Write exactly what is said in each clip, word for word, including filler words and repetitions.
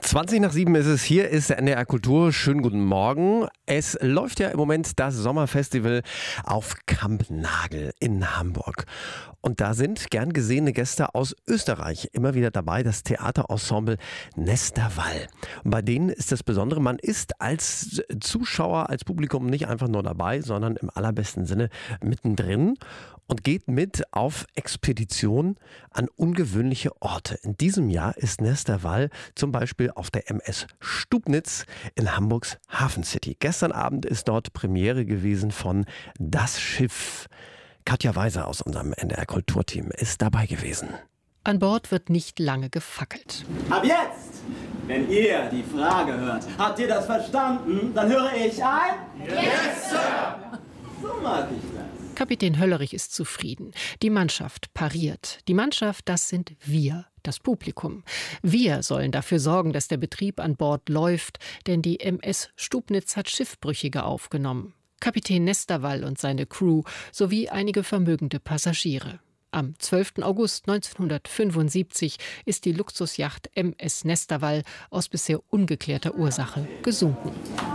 zwanzig nach sieben ist es, hier ist der N D R Kultur. Schönen guten Morgen. Es läuft ja im Moment das Sommerfestival auf Kampnagel in Hamburg. Und da sind gern gesehene Gäste aus Österreich immer wieder dabei, das Theaterensemble Nesterwall. Und bei denen ist das Besondere, man ist als Zuschauer, als Publikum nicht einfach nur dabei, sondern im allerbesten Sinne mittendrin und geht mit auf Expedition an ungewöhnliche Orte. In diesem Jahr ist Nesterwall zum Beispiel auf der M S Stubnitz in Hamburgs Hafen City. Gestern Abend ist dort Premiere gewesen von Das Schiff. Katja Weiser aus unserem N D R Kulturteam ist dabei gewesen. An Bord wird nicht lange gefackelt. Ab jetzt, wenn ihr die Frage hört, habt ihr das verstanden? Dann höre ich ein Yes, Sir! So mag ich das. Kapitän Höllerich ist zufrieden. Die Mannschaft pariert. Die Mannschaft, das sind wir, das Publikum. Wir sollen dafür sorgen, dass der Betrieb an Bord läuft, denn die M S Stubnitz hat Schiffbrüchige aufgenommen. Kapitän Nesterwall und seine Crew sowie einige vermögende Passagiere. Am zwölften August neunzehnhundertfünfundsiebzig ist die Luxusjacht M S Nesterwall aus bisher ungeklärter Ursache gesunken.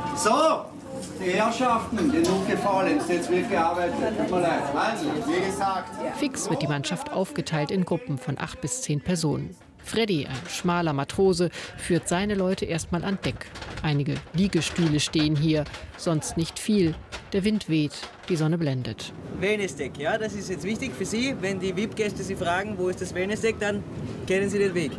So, die Herrschaften, genug gefallen, ist jetzt wird gearbeitet. Tut mir leid. Also, wie gesagt. Fix wird die Mannschaft aufgeteilt in Gruppen von acht bis zehn Personen. Freddy, ein schmaler Matrose, führt seine Leute erstmal an Deck. Einige Liegestühle stehen hier, sonst nicht viel. Der Wind weht, die Sonne blendet. Wellnessdeck, ja, das ist jetzt wichtig für Sie. Wenn die V I P-Gäste Sie fragen, wo ist das Wellnessdeck, dann kennen Sie den Weg.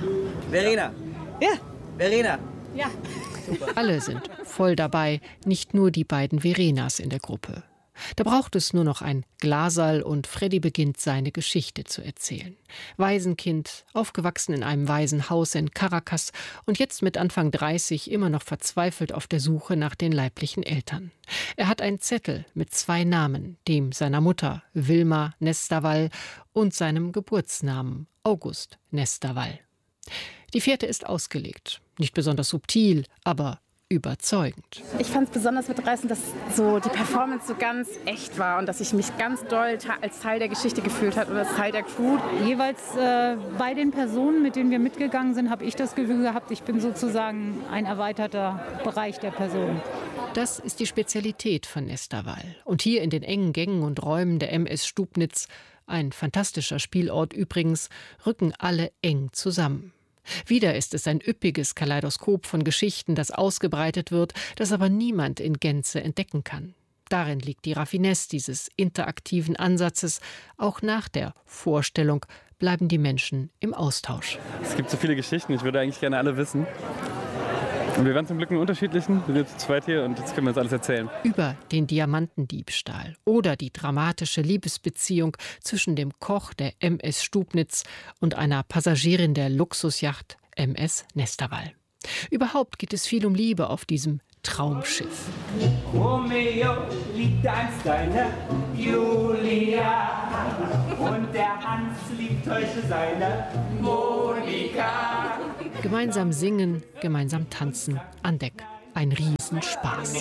Verena. Ja. Verena. Ja. Super. Alle sind voll dabei, nicht nur die beiden Verenas in der Gruppe. Da braucht es nur noch ein Glaserl und Freddy beginnt seine Geschichte zu erzählen. Waisenkind, aufgewachsen in einem Waisenhaus in Caracas und jetzt mit Anfang dreißig immer noch verzweifelt auf der Suche nach den leiblichen Eltern. Er hat einen Zettel mit zwei Namen, dem seiner Mutter Wilma Nesterwall und seinem Geburtsnamen August Nesterwall. Die Fährte ist ausgelegt, nicht besonders subtil, aber überzeugend. Ich fand es besonders mitreißend, dass so die Performance so ganz echt war und dass ich mich ganz doll als Teil der Geschichte gefühlt habe und als Teil der Crew. Jeweils äh, bei den Personen, mit denen wir mitgegangen sind, habe ich das Gefühl gehabt, ich bin sozusagen ein erweiterter Bereich der Person. Das ist die Spezialität von Nesterwall. Und hier in den engen Gängen und Räumen der M S Stubnitz, ein fantastischer Spielort übrigens, rücken alle eng zusammen. Wieder ist es ein üppiges Kaleidoskop von Geschichten, das ausgebreitet wird, das aber niemand in Gänze entdecken kann. Darin liegt die Raffinesse dieses interaktiven Ansatzes. Auch nach der Vorstellung bleiben die Menschen im Austausch. Es gibt so viele Geschichten, ich würde eigentlich gerne alle wissen. Und wir waren zum Glück in unterschiedlichen, wir sind zu zweit hier und jetzt können wir uns alles erzählen. Über den Diamantendiebstahl oder die dramatische Liebesbeziehung zwischen dem Koch der M S Stubnitz und einer Passagierin der Luxusjacht M S Nesterwall. Überhaupt geht es viel um Liebe auf diesem Traumschiff. Romeo liebte einst deine Julia und der Hans liebt heute seine Monika. Gemeinsam singen, gemeinsam tanzen an Deck. Ein Riesenspaß.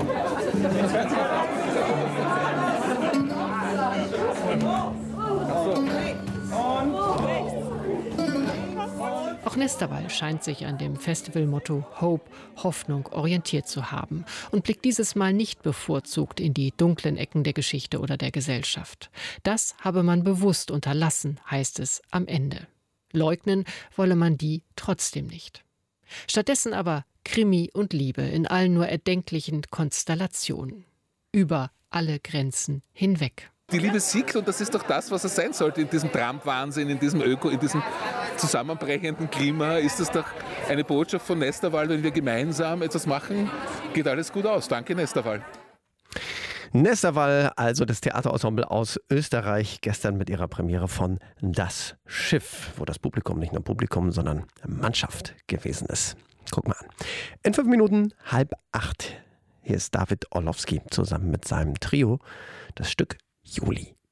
Auch Nesterwall scheint sich an dem Festivalmotto Hope, Hoffnung orientiert zu haben und blickt dieses Mal nicht bevorzugt in die dunklen Ecken der Geschichte oder der Gesellschaft. Das habe man bewusst unterlassen, heißt es am Ende. Leugnen wolle man die trotzdem nicht. Stattdessen aber Krimi und Liebe in allen nur erdenklichen Konstellationen. Über alle Grenzen hinweg. Die Liebe siegt und das ist doch das, was es sein sollte in diesem Trump-Wahnsinn, in diesem Öko, in diesem zusammenbrechenden Klima. Ist das doch eine Botschaft von Nesterwall, wenn wir gemeinsam etwas machen, geht alles gut aus. Danke, Nesterwall. Nesterwall, also das Theaterensemble aus Österreich, gestern mit ihrer Premiere von Das Schiff, wo das Publikum nicht nur Publikum, sondern Mannschaft gewesen ist. Guck mal an. In fünf Minuten halb acht. Hier ist David Orlowski zusammen mit seinem Trio. Das Stück Juli.